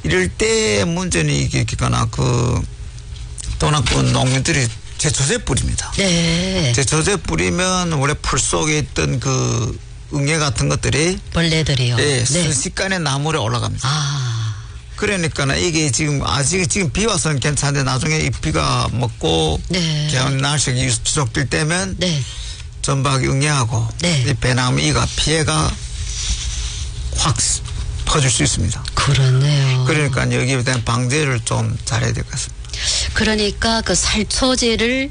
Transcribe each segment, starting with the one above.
이럴 때 문제는 이게 있거나 또는 농민들이 제초제 뿌립니다. 네. 제초제 뿌리면 원래 풀 속에 있던 응애 같은 것들이 벌레들이요. 네, 네. 순식간에 나물에 올라갑니다. 그러니까 이게 지금 비 와서는 괜찮은데 나중에 이 비가 먹고 네. 날씨가 지속될 때면 네. 전박이 응애하고 네. 이 배나무 이가 피해가 확 퍼질 수 있습니다. 그렇네요. 그러니까 여기에 대한 방제를 좀 잘해야 될 것 같습니다. 그러니까 그 살초제를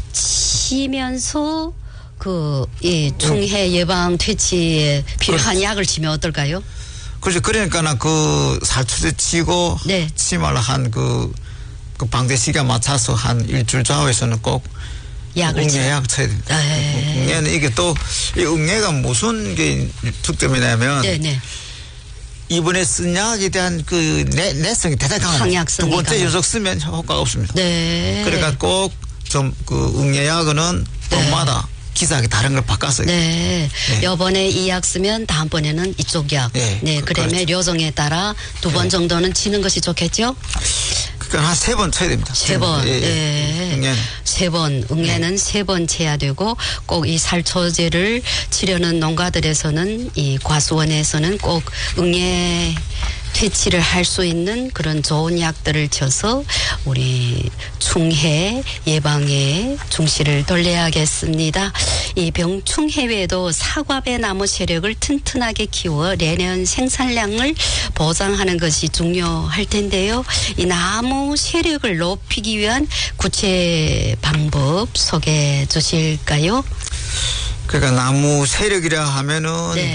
치면서 이 충해 예방 퇴치에 필요한 약을 치면 어떨까요? 그렇죠. 그러니까 살초제 치고 네. 치마를 한 그 방제 시기에 맞춰서 한 일주일 좌우에서는 꼭 약을 응애약 쳐야 됩니다. 응애는 이게 또 이 응애가 무슨 게 특점이냐면 네네. 이번에 쓴 약에 대한 내성이 대단히 강합니다. 항약성이 두 번째 강하죠. 연속 쓰면 효과가 없습니다. 네. 그러니까 꼭 좀 응애약은 돈마다 기사하게 다른 걸 바꿨어요. 네. 네. 요번에 이 약 쓰면 다음번에는 이쪽 약. 네. 네. 그다음에 그렇죠. 료정에 따라 2번 네. 정도는 치는 것이 좋겠죠? 그러니까 한 3번 쳐야 됩니다. 3번. 예. 네. 응애는. 3번. 응애는 3번 쳐야 되고 꼭 이 살초제를 치려는 농가들에서는 이 과수원에서는 꼭 응애 퇴치를 할 수 있는 그런 좋은 약들을 쳐서 우리 충해 예방에 중시를 돌려야겠습니다. 이 병충해 외에도 사과배 나무 세력을 튼튼하게 키워 내년 생산량을 보장하는 것이 중요할 텐데요. 이 나무 세력을 높이기 위한 구체 방법 소개해 주실까요? 그러니까 나무 세력이라 하면은 네.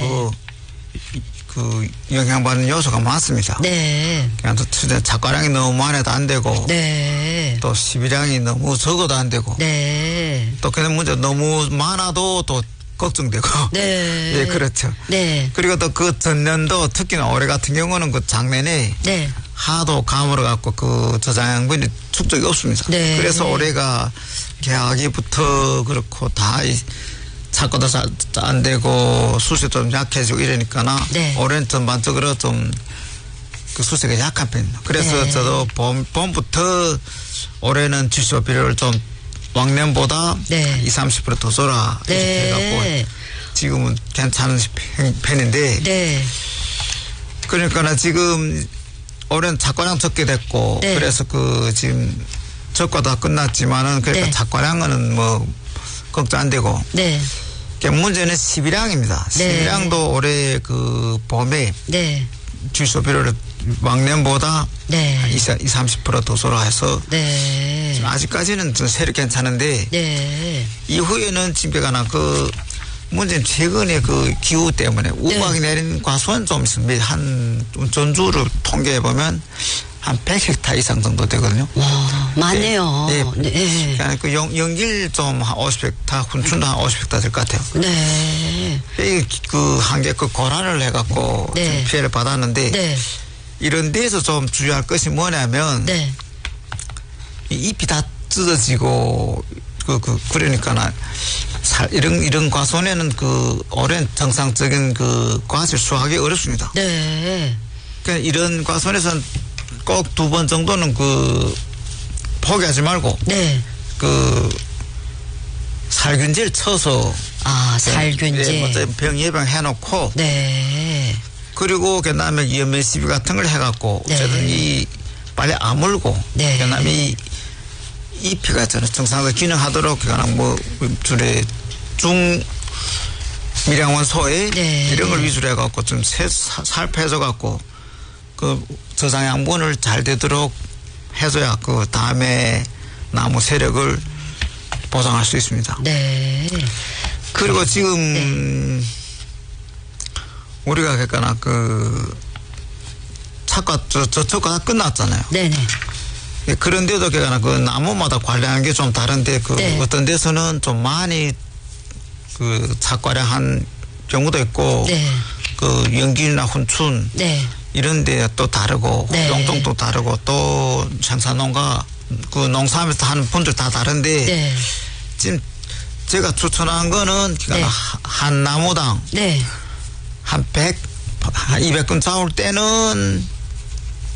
영향받는 요소가 많습니다. 네. 그냥 작가량이 너무 많아도 안 되고, 네. 또 시비량이 너무 적어도 안 되고, 네. 또 그냥 문제 너무 많아도 또 걱정되고. 네. 예, 그렇죠. 네. 그리고 또 전년도 특히나 올해 같은 경우는 작년에 네. 하도 감으로 갖고 저장양분이 축적이 없습니다. 네. 그래서 올해가 개화기부터 그렇고 다 작고도 안 되고 수세 좀 약해지고 이러니까나 네. 올해는 전반적으로 좀 수세가 약한 편입니다. 그래서 네. 저도 봄부터 올해는 지수 비료를 좀 왕년보다 네. 20-30% 더 줘라 이렇게 네. 해갖고 지금은 괜찮은 편인데 네. 그러니까 지금 올해는 작과량 적게 됐고 네. 그래서 지금 적과 다 끝났지만은 그러니까 네. 작과량은 걱정 안 되고 네. 문제는 시비량입니다. 네. 시비량도 올해 봄에 네. 주소 비료를 왕년보다 네. 20-30% 더 줘라 해서 네. 아직까지는 좀 세력 괜찮은데 네. 이후에는 집계가 문제는 최근에 기후 때문에 우박이 내린 과수원 좀 있습니다. 전주를 통계해 보면 한 100헥타 이상 정도 되거든요. 와, 많네요. 네. 네. 그러니까 연길 좀 한 50헥타, 훈춘도 한 50헥타 될 것 같아요. 네. 한개 고란을 해갖고 네. 좀 피해를 받았는데 네. 이런 데서 좀 주의할 것이 뭐냐면 네. 잎이 다 뜯어지고 그러니까 이런 과수원에는 오랜 정상적인 과실 수확이 어렵습니다. 네. 그러니까 이런 과수원에서는 꼭 2번 정도는 포기하지 말고 네. 살균제를 쳐서 살균제. 먼저 병 예방해놓고 네. 그리고 그다음에 염면 시비 같은 걸 해갖고 네. 어쨌든 빨리 아물고 네. 그다음에 잎이가 정상적으로 기능하도록 줄에 중미량원 소에 네. 이런 걸 위주로 해갖고 좀 살펴줘갖고 저장양분을 잘 되도록 해줘야 다음에 나무 세력을 보장할 수 있습니다. 네. 그리고 지금 우리가 저초가 다 끝났잖아요. 네네. 그런데도 나무마다 관리하는 게 좀 다른데 네. 어떤 데서는 좀 많이 착과량한 경우도 있고 네. 연길이나 훈춘 네. 이런 데 또 다르고 네. 용통도 다르고 또 생산농가 농사하면서 하는 분들 다 다른데 네. 지금 제가 추천한 거는 네. 한 나무당 네. 한 200건 잡을 때는